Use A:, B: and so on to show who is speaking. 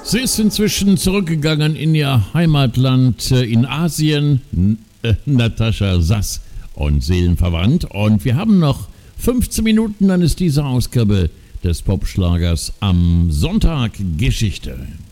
A: Sie ist inzwischen zurückgegangen in ihr Heimatland in Asien, Natascha Sass und Seelenverwandt. Und wir haben noch 15 Minuten, dann ist diese Ausgabe des Popschlagers am Sonntag Geschichte.